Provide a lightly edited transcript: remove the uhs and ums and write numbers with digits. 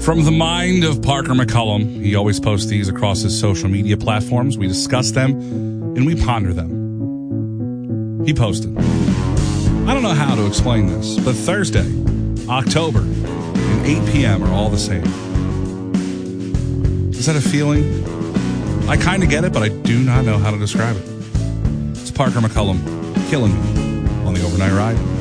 From the mind of Parker McCullum, he always posts these across his social media platforms. We discuss them and we ponder them. He posted, I don't know how to explain this, but Thursday, October, and 8 p.m. are all the same. Is that a feeling? I kind of get it, but I do not know how to describe it. It's Parker McCullum killing me on the Overnight Ride.